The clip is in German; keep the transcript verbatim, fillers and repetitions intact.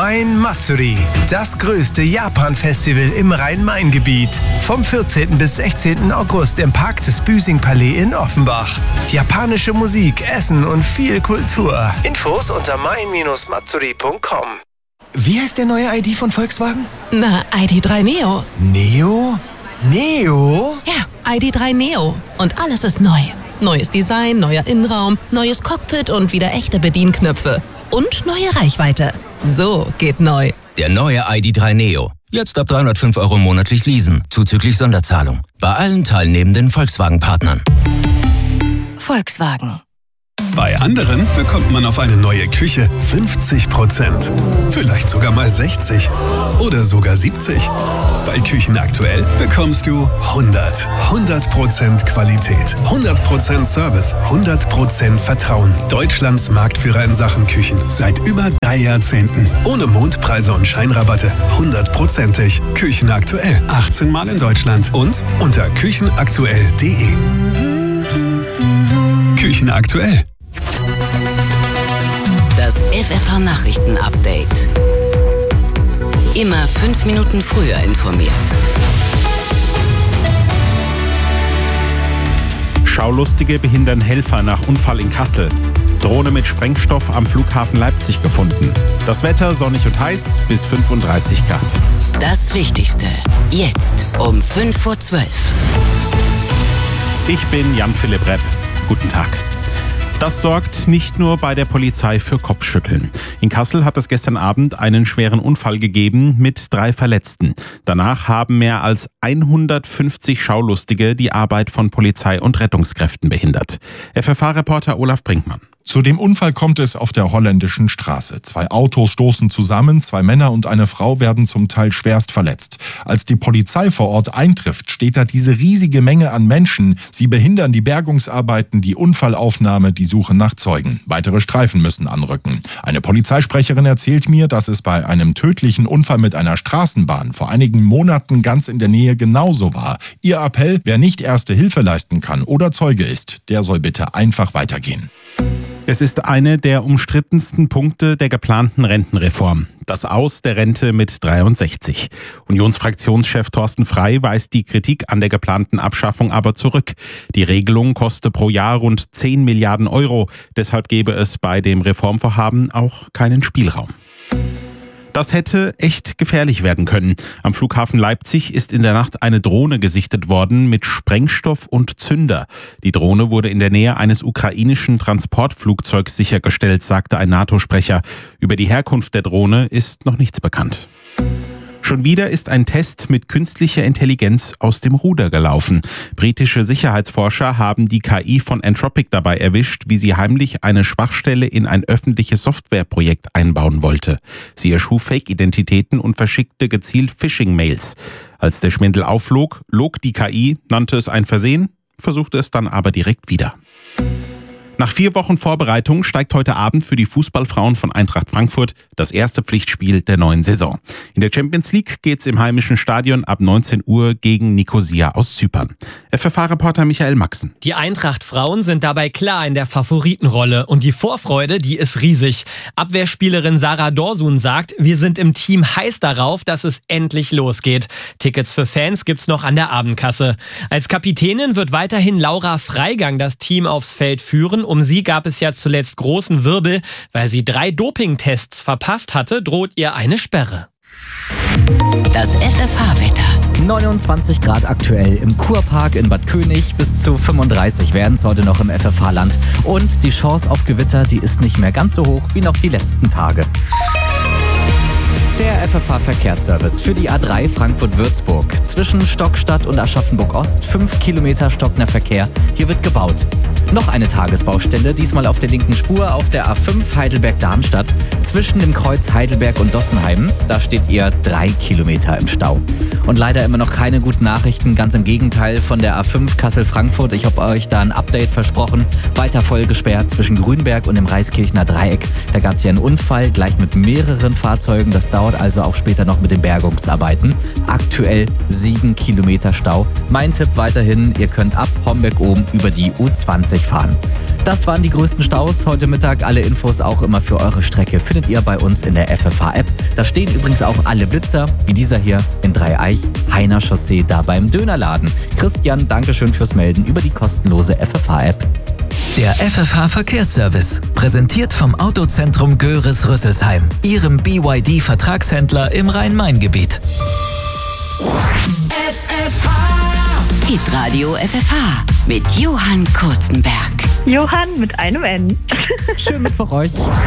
Main Matsuri, das größte Japan-Festival im Rhein-Main-Gebiet. Vom vierzehnten bis sechzehnten August im Park des Büsing-Palais in Offenbach. Japanische Musik, Essen und viel Kultur. Infos unter main Bindestrich matsuri Punkt com. Wie heißt der neue I D von Volkswagen? Na, I D drei Neo. Neo? Neo? Ja, I D drei Neo. Und alles ist neu. Neues Design, neuer Innenraum, neues Cockpit und wieder echte Bedienknöpfe. Und neue Reichweite. So geht neu. Der neue I D drei Neo. Jetzt ab dreihundertfünf Euro monatlich leasen, zuzüglich Sonderzahlung. Bei allen teilnehmenden Volkswagen-Partnern. Volkswagen. Bei anderen bekommt man auf eine neue Küche fünfzig Prozent. Vielleicht sogar mal sechzig. Oder sogar siebzig. Bei Küchen aktuell bekommst du hundert. hundert Prozent Qualität, hundert Prozent Service, hundert Prozent Vertrauen. Deutschlands Marktführer in Sachen Küchen. Seit über drei Jahrzehnten. Ohne Mondpreise und Scheinrabatte. hundertprozentig. Küchen aktuell. achtzehn Mal in Deutschland. Und unter küchenaktuell punkt de. Küchen aktuell. Das F F H-Nachrichten-Update. Immer fünf Minuten früher informiert. Schaulustige behindern Helfer nach Unfall in Kassel. Drohne mit Sprengstoff am Flughafen Leipzig gefunden. Das Wetter sonnig und heiß bis fünfunddreißig Grad. Das Wichtigste. Jetzt um fünf vor zwölf. Ich bin Jan-Philipp Repp. Guten Tag. Das sorgt nicht nur bei der Polizei für Kopfschütteln. In Kassel hat es gestern Abend einen schweren Unfall gegeben mit drei Verletzten. Danach haben mehr als hundertfünfzig Schaulustige die Arbeit von Polizei und Rettungskräften behindert. F F H-Reporter Olaf Brinkmann. Zu dem Unfall kommt es auf der holländischen Straße. Zwei Autos stoßen zusammen, zwei Männer und eine Frau werden zum Teil schwerst verletzt. Als die Polizei vor Ort eintrifft, steht da diese riesige Menge an Menschen. Sie behindern die Bergungsarbeiten, die Unfallaufnahme, die Suche nach Zeugen. Weitere Streifen müssen anrücken. Eine Polizeisprecherin erzählt mir, dass es bei einem tödlichen Unfall mit einer Straßenbahn vor einigen Monaten ganz in der Nähe genauso war. Ihr Appell, wer nicht erste Hilfe leisten kann oder Zeuge ist, der soll bitte einfach weitergehen. Es ist eine der umstrittensten Punkte der geplanten Rentenreform. Das Aus der Rente mit dreiundsechzig. Unionsfraktionschef Thorsten Frey weist die Kritik an der geplanten Abschaffung aber zurück. Die Regelung koste pro Jahr rund zehn Milliarden Euro. Deshalb gebe es bei dem Reformvorhaben auch keinen Spielraum. Das hätte echt gefährlich werden können. Am Flughafen Leipzig ist in der Nacht eine Drohne gesichtet worden mit Sprengstoff und Zünder. Die Drohne wurde in der Nähe eines ukrainischen Transportflugzeugs sichergestellt, sagte ein NATO-Sprecher. Über die Herkunft der Drohne ist noch nichts bekannt. Schon wieder ist ein Test mit künstlicher Intelligenz aus dem Ruder gelaufen. Britische Sicherheitsforscher haben die K I von Anthropic dabei erwischt, wie sie heimlich eine Schwachstelle in ein öffentliches Softwareprojekt einbauen wollte. Sie erschuf Fake-Identitäten und verschickte gezielt Phishing-Mails. Als der Schwindel aufflog, log die K I, nannte es ein Versehen, versuchte es dann aber direkt wieder. Nach vier Wochen Vorbereitung steigt heute Abend für die Fußballfrauen von Eintracht Frankfurt das erste Pflichtspiel der neuen Saison. In der Champions League geht's im heimischen Stadion ab neunzehn Uhr gegen Nikosia aus Zypern. F F H-Reporter Michael Maxen. Die Eintracht-Frauen sind dabei klar in der Favoritenrolle und die Vorfreude, die ist riesig. Abwehrspielerin Sarah Dorsun sagt, wir sind im Team heiß darauf, dass es endlich losgeht. Tickets für Fans gibt's noch an der Abendkasse. Als Kapitänin wird weiterhin Laura Freigang das Team aufs Feld führen. Um sie gab es ja zuletzt großen Wirbel. Weil sie drei Dopingtests verpasst hatte, droht ihr eine Sperre. Das F F H-Wetter. neunundzwanzig Grad aktuell im Kurpark in Bad König, bis zu fünfunddreißig werden es heute noch im F F H-Land. Und die Chance auf Gewitter, die ist nicht mehr ganz so hoch wie noch die letzten Tage. Der F F H-Verkehrsservice für die A drei Frankfurt-Würzburg. Zwischen Stockstadt und Aschaffenburg-Ost fünf Kilometer stockender Verkehr. Hier wird gebaut. Noch eine Tagesbaustelle, diesmal auf der linken Spur auf der A fünf Heidelberg-Darmstadt. Zwischen dem Kreuz Heidelberg und Dossenheim. Da steht ihr drei Kilometer im Stau. Und leider immer noch keine guten Nachrichten. Ganz im Gegenteil von der A fünf Kassel-Frankfurt. Ich habe euch da ein Update versprochen. Weiter voll gesperrt zwischen Grünberg und dem Reiskirchner Dreieck. Da gab es hier einen Unfall, gleich mit mehreren Fahrzeugen. Das dauert also auch später noch mit den Bergungsarbeiten. Aktuell sieben Kilometer Stau. Mein Tipp weiterhin, ihr könnt ab Homberg oben über die U zwanzig durchfahren. Das waren die größten Staus heute Mittag. Alle Infos auch immer für eure Strecke findet ihr bei uns in der F F H-App. Da stehen übrigens auch alle Blitzer, wie dieser hier in Dreieich, Heiner Chaussee, da beim Dönerladen. Christian, Dankeschön fürs Melden über die kostenlose F F H-App. Der F F H-Verkehrsservice, präsentiert vom Autozentrum Göris-Rüsselsheim, Ihrem B Y D-Vertragshändler im Rhein-Main-Gebiet. F F H. Hitradio F F H mit Johann Kurzenberg. Johann mit einem N. Schönen Mittwoch euch.